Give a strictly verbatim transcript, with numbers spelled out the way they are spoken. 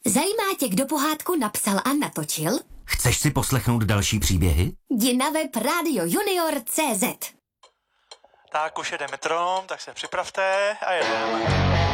Zajímá tě, kdo pohádku napsal a natočil? Chceš si poslechnout další příběhy? Jdi na web radio junior tečka cé zet. Tak už jede metrom, tak se připravte a jedeme.